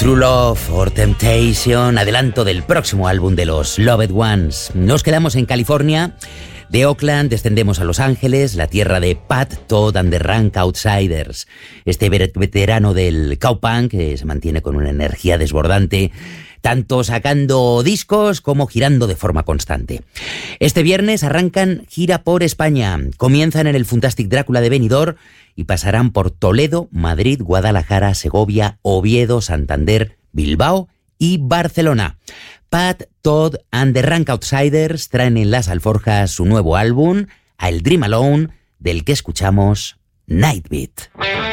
True Love or Temptation, adelanto del próximo álbum de los Loved Ones. Nos quedamos en California. De Oakland descendemos a Los Ángeles, la tierra de Pat Todd and the Rank Outsiders. Este veterano del cowpunk que se mantiene con una energía desbordante, tanto sacando discos como girando de forma constante. Este viernes arrancan gira por España. Comienzan en el Fantastic Drácula de Benidorm y pasarán por Toledo, Madrid, Guadalajara, Segovia, Oviedo, Santander, Bilbao y Barcelona. Pat Todd and the Rank Outsiders traen en las alforjas su nuevo álbum, I'll Dream Alone, del que escuchamos Night Beat.